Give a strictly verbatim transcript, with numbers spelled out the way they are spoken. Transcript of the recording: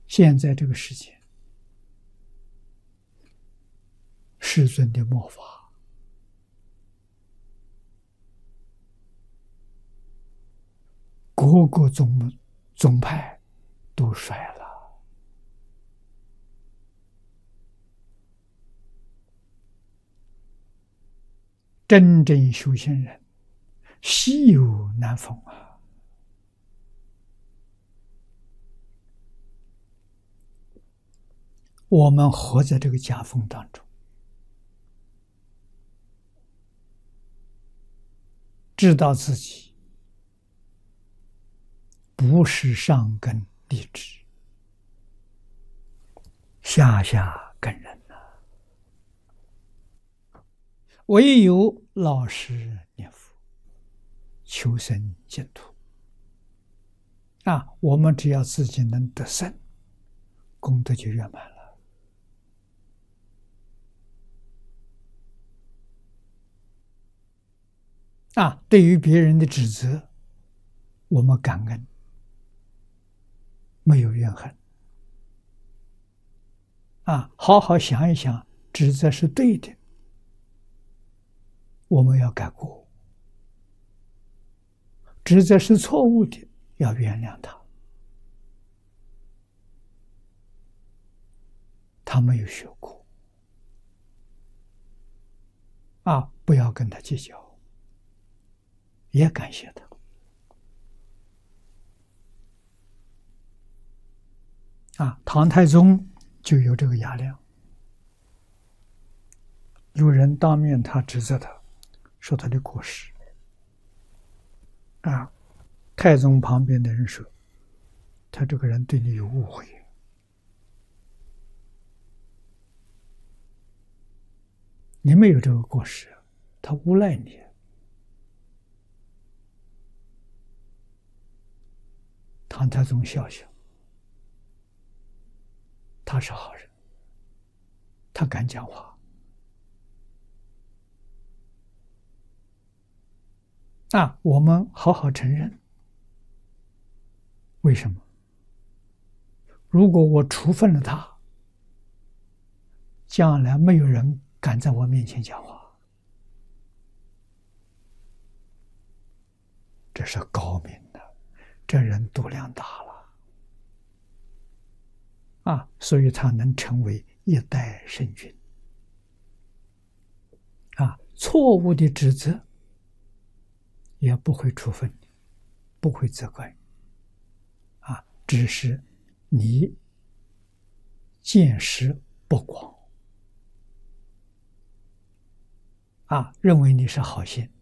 现在这个世界，世尊的末法，各个宗宗派都衰了，真正修行人稀有难逢啊！我们活在这个夹缝当中，知道自己不是上根立志，下下根人呐、啊，唯有老实念佛，求生净土啊！我们只要自己能得胜，功德就圆满了。啊，对于别人的指责，我们感恩，没有怨恨。啊，好好想一想，指责是对的，我们要改过；指责是错误的，要原谅他。他没有学过，啊，不要跟他计较。也感谢他啊！唐太宗就有这个雅量，有人当面他指责他，说他的过失啊。太宗旁边的人说：“他这个人对你有误会，你没有这个过失，他诬赖你。”唐太宗笑笑，他是好人，他敢讲话啊！我们好好承认。为什么？如果我处分了他，将来没有人敢在我面前讲话，这是高明的。这人度量大了啊，所以他能成为一代圣君啊。错误的指责也不会处分你，不会责怪你啊，只是你见识不广啊，认为你是好心，